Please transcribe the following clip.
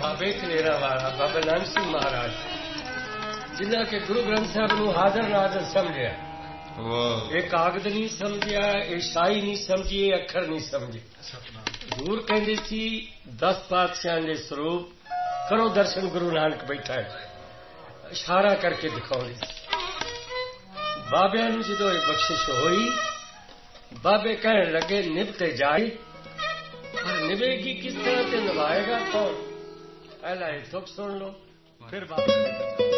बाबे कलेरा वाला बाबा नानक सिंह महाराज जिन्हें के गुरु ग्रंथ साहब नूं हाजर नाजर समझिया ये कागज नहीं समझिया ये शाही नहीं समझी ये अखर नहीं समझे हजूर कहते सी 10 पातशाहां दे स्वरूप करो दर्शन गुरु नानक बैठा है इशारा करके दिखाउंदे बाबिया नूं जदों बख्शिश होई बाबे कहने लगे निभते जाए पर निभेगी किस तरह से निभाएगा कौन पहला ये तुक सुन लो फिर बाबा